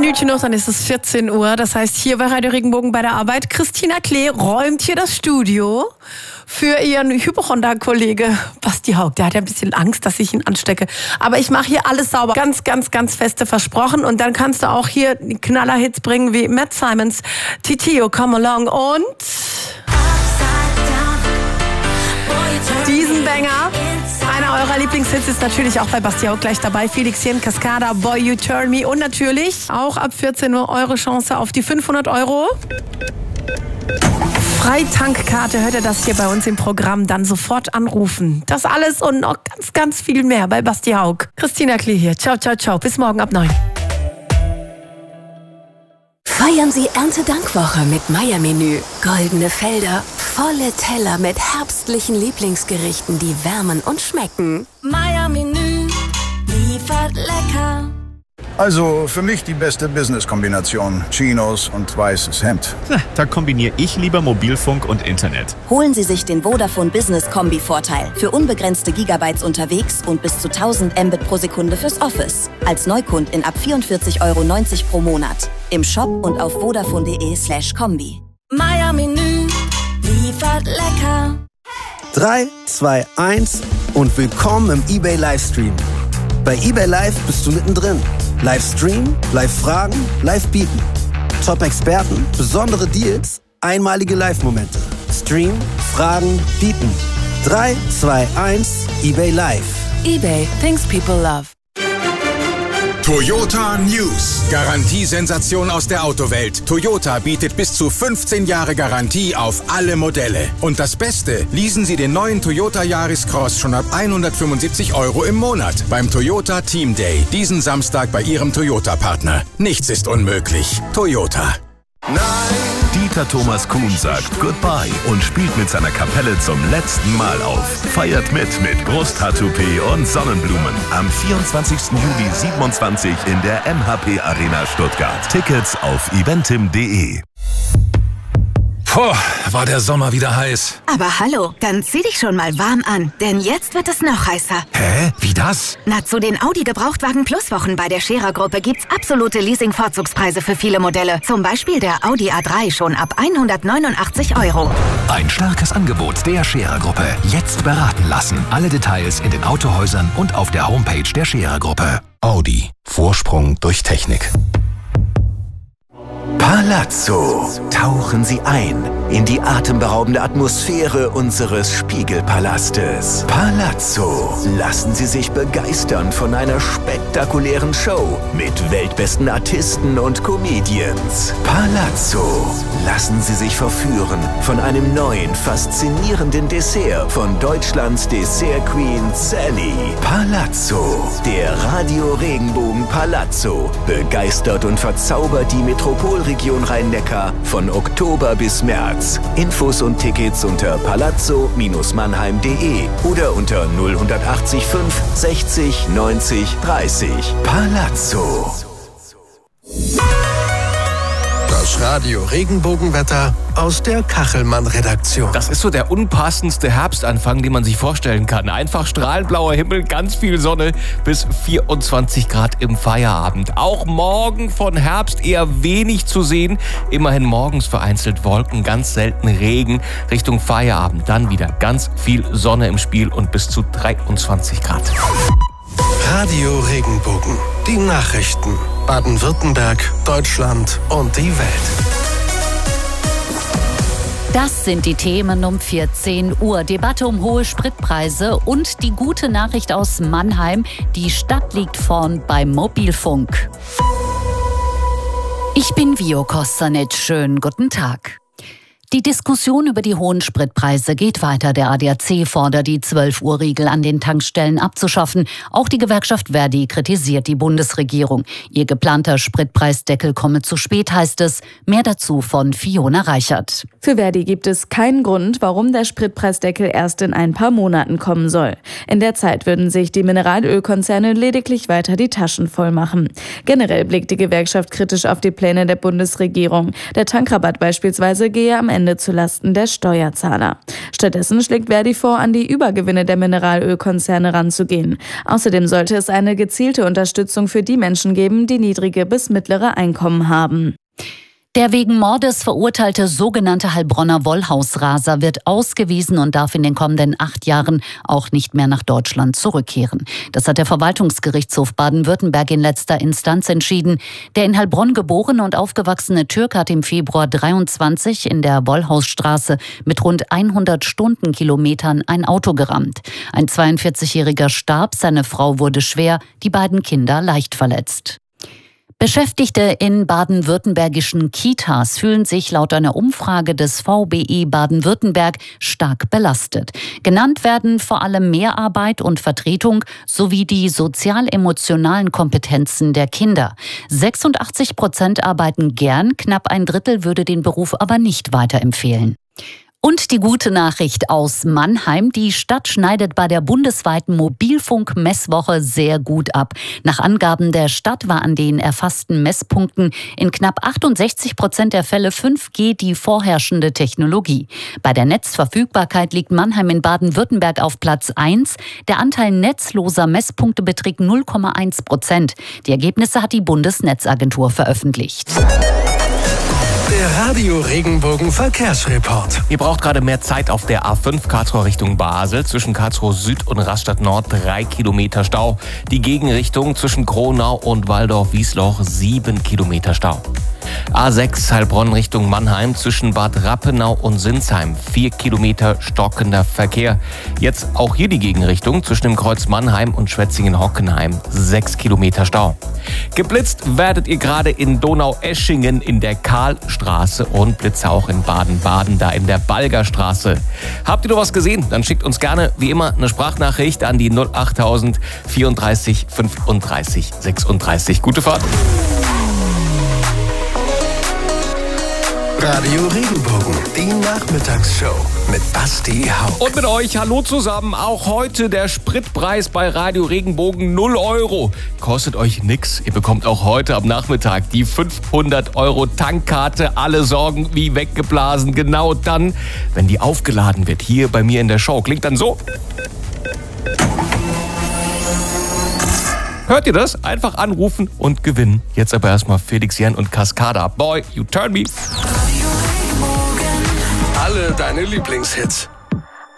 Minütchen noch, dann ist es 14 Uhr. Das heißt, hier bei Radio Regenbogen bei der Arbeit. Christina Klee räumt hier das Studio für ihren Hypochonder-Kollege Basti Haug. Der hat ja ein bisschen Angst, dass ich ihn anstecke. Aber ich mache hier alles sauber. Ganz, ganz, ganz feste versprochen. Und dann kannst du auch hier Knallerhits bringen wie Matt Simons, Titio, Come Along und diesen Banger. Einer eurer Lieblingshits ist natürlich auch bei Basti Haug gleich dabei. Felix Jen, Cascada, Boy You Turn Me. Und natürlich auch ab 14 Uhr eure Chance auf die 500 €. Freitankkarte, hört ihr das hier bei uns im Programm, dann sofort anrufen. Das alles und noch ganz, ganz viel mehr bei Basti Haug. Christina Klee hier. Ciao, ciao, ciao. Bis morgen ab 9. Feiern Sie Erntedankwoche mit Meier-Menü. Goldene Felder, volle Teller mit herbstlichen Lieblingsgerichten, die wärmen und schmecken. Meier-Menü liefert lecker. Also für mich die beste Business-Kombination. Chinos und weißes Hemd. Da kombiniere ich lieber Mobilfunk und Internet. Holen Sie sich den Vodafone Business Kombi-Vorteil. Für unbegrenzte Gigabytes unterwegs und bis zu 1000 Mbit pro Sekunde fürs Office. Als Neukundin ab 44,90 € pro Monat. Im Shop und auf vodafone.de/kombi. Meier-Menü liefert lecker. 3, 2, 1 und willkommen im eBay Livestream. Bei eBay Live bist du mittendrin. Live streamen, live fragen, live bieten. Top-Experten, besondere Deals, einmalige Live-Momente. Stream, fragen, bieten. 3, 2, 1, eBay Live. eBay, things people love. Toyota News. Garantiesensation aus der Autowelt. Toyota bietet bis zu 15 Jahre Garantie auf alle Modelle. Und das Beste, leasen Sie den neuen Toyota Yaris Cross schon ab 175 € im Monat beim Toyota Team Day. Diesen Samstag bei Ihrem Toyota-Partner. Nichts ist unmöglich. Toyota. Dieter Thomas Kuhn sagt Goodbye und spielt mit seiner Kapelle zum letzten Mal auf. Feiert mit Brusttattoo-P und Sonnenblumen. Am 24. Juli 27 in der MHP Arena Stuttgart. Tickets auf eventim.de. Puh, war der Sommer wieder heiß. Aber hallo, dann zieh dich schon mal warm an, denn jetzt wird es noch heißer. Hä? Wie das? Na, zu den Audi Gebrauchtwagen Plus Wochen bei der Scherer-Gruppe gibt's absolute Leasing-Vorzugspreise für viele Modelle. Zum Beispiel der Audi A3 schon ab 189 €. Ein starkes Angebot der Scherer-Gruppe. Jetzt beraten lassen. Alle Details in den Autohäusern und auf der Homepage der Scherer-Gruppe. Audi. Vorsprung durch Technik. Palazzo. Tauchen Sie ein in die atemberaubende Atmosphäre unseres Spiegelpalastes. Palazzo. Lassen Sie sich begeistern von einer spektakulären Show mit weltbesten Artisten und Comedians. Palazzo. Lassen Sie sich verführen von einem neuen, faszinierenden Dessert von Deutschlands Dessert Queen Sally. Palazzo. Der Radio Regenbogen Palazzo begeistert und verzaubert die Metropolregion Rhein-Neckar von Oktober bis März. Infos und Tickets unter palazzo-mannheim.de oder unter 0180 5 60 90 30. Palazzo. Das Radio Regenbogenwetter aus der Kachelmann-Redaktion. Das ist so der unpassendste Herbstanfang, den man sich vorstellen kann. Einfach strahlblauer Himmel, ganz viel Sonne bis 24 Grad im Feierabend. Auch morgen von Herbst eher wenig zu sehen. Immerhin morgens vereinzelt Wolken, ganz selten Regen. Richtung Feierabend dann wieder ganz viel Sonne im Spiel und bis zu 23 Grad. Radio Regenbogen. Die Nachrichten. Baden-Württemberg, Deutschland und die Welt. Das sind die Themen um 14 Uhr. Debatte um hohe Spritpreise und die gute Nachricht aus Mannheim. Die Stadt liegt vorn beim Mobilfunk. Ich bin Vio Kostanic. Schönen guten Tag. Die Diskussion über die hohen Spritpreise geht weiter. Der ADAC fordert, die 12-Uhr-Regel an den Tankstellen abzuschaffen. Auch die Gewerkschaft Verdi kritisiert die Bundesregierung. Ihr geplanter Spritpreisdeckel komme zu spät, heißt es. Mehr dazu von Fiona Reichert. Für Verdi gibt es keinen Grund, warum der Spritpreisdeckel erst in ein paar Monaten kommen soll. In der Zeit würden sich die Mineralölkonzerne lediglich weiter die Taschen voll machen. Generell blickt die Gewerkschaft kritisch auf die Pläne der Bundesregierung. Der Tankrabatt beispielsweise gehe am Ende Ende zulasten der Steuerzahler. Stattdessen schlägt Verdi vor, an die Übergewinne der Mineralölkonzerne ranzugehen. Außerdem sollte es eine gezielte Unterstützung für die Menschen geben, die niedrige bis mittlere Einkommen haben. Der wegen Mordes verurteilte sogenannte Heilbronner Wollhausraser wird ausgewiesen und darf in den kommenden 8 Jahren auch nicht mehr nach Deutschland zurückkehren. Das hat der Verwaltungsgerichtshof Baden-Württemberg in letzter Instanz entschieden. Der in Heilbronn geborene und aufgewachsene Türke hat im Februar 23 in der Wollhausstraße mit rund 100 Stundenkilometern ein Auto gerammt. Ein 42-Jähriger starb, seine Frau wurde schwer, die beiden Kinder leicht verletzt. Beschäftigte in baden-württembergischen Kitas fühlen sich laut einer Umfrage des VBE Baden-Württemberg stark belastet. Genannt werden vor allem Mehrarbeit und Vertretung sowie die sozial-emotionalen Kompetenzen der Kinder. 86% arbeiten gern, knapp ein Drittel würde den Beruf aber nicht weiterempfehlen. Und die gute Nachricht aus Mannheim. Die Stadt schneidet bei der bundesweiten Mobilfunk-Messwoche sehr gut ab. Nach Angaben der Stadt war an den erfassten Messpunkten in knapp 68% der Fälle 5G die vorherrschende Technologie. Bei der Netzverfügbarkeit liegt Mannheim in Baden-Württemberg auf Platz 1. Der Anteil netzloser Messpunkte beträgt 0,1%. Die Ergebnisse hat die Bundesnetzagentur veröffentlicht. Der Radio Regenbogen Verkehrsreport. Ihr braucht gerade mehr Zeit auf der A5 Karlsruhe Richtung Basel. Zwischen Karlsruhe Süd und Rastatt Nord 3 Kilometer Stau. Die Gegenrichtung zwischen Kronau und Waldorf-Wiesloch 7 Kilometer Stau. A6 Heilbronn Richtung Mannheim zwischen Bad Rappenau und Sinsheim 4 Kilometer stockender Verkehr. Jetzt auch hier die Gegenrichtung zwischen dem Kreuz Mannheim und Schwetzingen-Hockenheim 6 Kilometer Stau. Geblitzt werdet ihr gerade in Donaueschingen in der Karlstraße und Blitze auch in Baden-Baden, da in der Balgerstraße. Habt ihr noch was gesehen? Dann schickt uns gerne wie immer eine Sprachnachricht an die 08000 34 35 36. Gute Fahrt! Radio Regenbogen, die Nachmittagsshow mit Basti Haug. Und mit euch, hallo zusammen. Auch heute der Spritpreis bei Radio Regenbogen 0 Euro. Kostet euch nix. Ihr bekommt auch heute am Nachmittag die 500 Euro Tankkarte. Alle Sorgen wie weggeblasen. Genau dann, wenn die aufgeladen wird, hier bei mir in der Show. Klingt dann so. Hört ihr das? Einfach anrufen und gewinnen. Jetzt aber erstmal Felix Jan und Cascada. Boy, you turn me. Alle deine Lieblingshits.